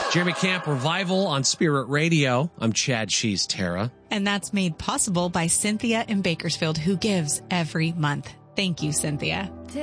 Jeremy Camp Revival on Spirit Radio. I'm Chad Shees Tara. And that's made possible by Cynthia in Bakersfield, who gives every month. Thank you, Cynthia.